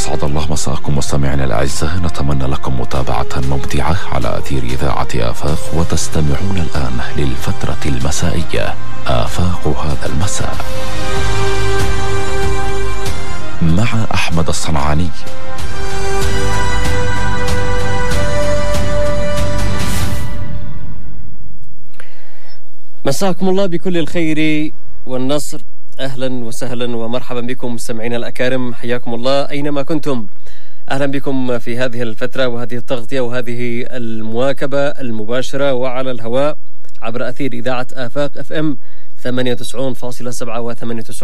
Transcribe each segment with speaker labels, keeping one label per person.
Speaker 1: أسعد الله مساءكم مستمعينا الأعزاء، نتمنى لكم متابعة ممتعة على أثير إذاعة آفاق، وتستمعون الآن للفترة المسائية آفاق هذا المساء مع أحمد الصنعاني.
Speaker 2: مساكم الله بكل الخير والنصر، أهلا وسهلا ومرحبا بكم مستمعينا الأكارم، حياكم الله أينما كنتم. أهلا بكم في هذه الفترة وهذه التغطية وهذه المواكبة المباشرة وعلى الهواء عبر أثير إذاعة آفاق FM 98.7 و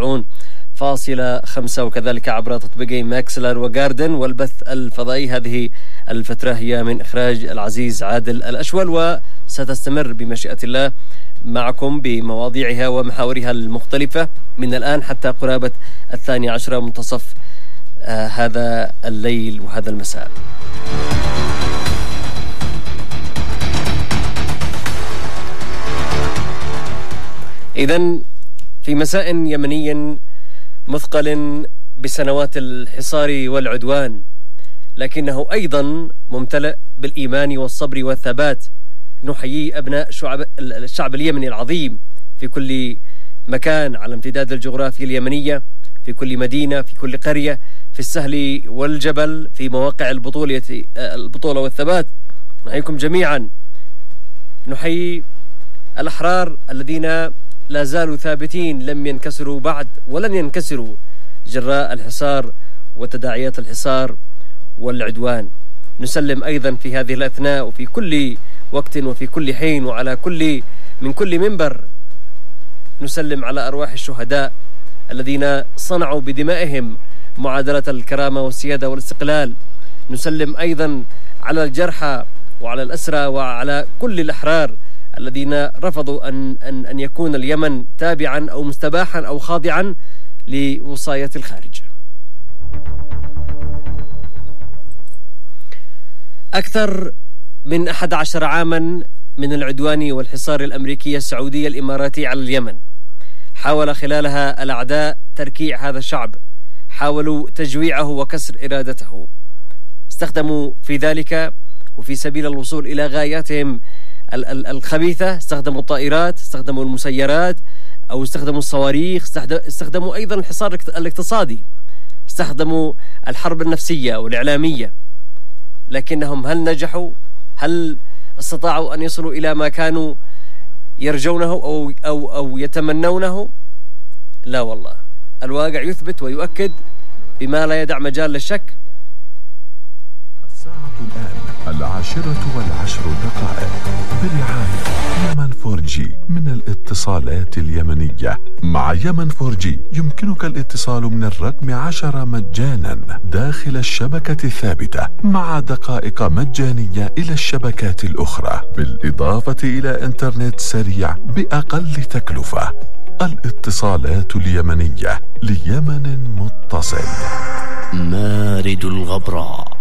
Speaker 2: 98.5 وكذلك عبر تطبيقي ماكسلر وجاردن والبث الفضائي. هذه الفترة هي من إخراج العزيز عادل الأشول، وستستمر بمشيئة الله معكم بمواضيعها ومحاورها المختلفة من الآن حتى قرابة 12 منتصف هذا الليل وهذا المساء. إذن في مساء يمني مثقل بسنوات الحصار والعدوان، لكنه أيضا ممتلئ بالإيمان والصبر والثبات، نحيي أبناء الشعب اليمني العظيم في كل مكان على امتداد الجغرافيا اليمنية، في كل مدينة، في كل قرية، في السهل والجبل، في مواقع البطولة والثبات. نحييكم جميعا. نحيي الأحرار الذين لا زالوا ثابتين، لم ينكسروا بعد ولن ينكسروا جراء الحصار وتداعيات الحصار والعدوان. نسلم أيضا في هذه الأثناء وفي كل وقت وفي كل حين وعلى من كل منبر نسلم على أرواح الشهداء الذين صنعوا بدمائهم معادلة الكرامة والسيادة والاستقلال. نسلم أيضا على الجرحى وعلى الأسرى وعلى كل الأحرار الذين رفضوا أن يكون اليمن تابعا أو مستباحا أو خاضعا لوصاية الخارج. أكثر من 11 عاما من العدوان والحصار الأمريكي السعودي الإماراتي على اليمن، حاول خلالها الأعداء تركيع هذا الشعب، حاولوا تجويعه وكسر إرادته، استخدموا في ذلك وفي سبيل الوصول إلى غاياتهم الخبيثة استخدموا الطائرات، استخدموا المسيرات أو استخدموا الصواريخ، استخدموا أيضا الحصار الاقتصادي، استخدموا الحرب النفسية والإعلامية. لكنهم هل نجحوا؟ هل استطاعوا أن يصلوا إلى ما كانوا يرجونه أو يتمنونه؟ لا والله، الواقع يثبت ويؤكد بما لا يدع مجال للشك.
Speaker 3: الساعة الآن 10:10 برعاية يمن 4G من الاتصالات اليمنية. مع يمن 4G يمكنك الاتصال من الرقم 10 مجانا داخل الشبكة الثابتة، مع دقائق مجانية إلى الشبكات الأخرى، بالإضافة إلى إنترنت سريع بأقل تكلفة. الاتصالات اليمنية، ليمن متصل.
Speaker 4: مارد الغبراء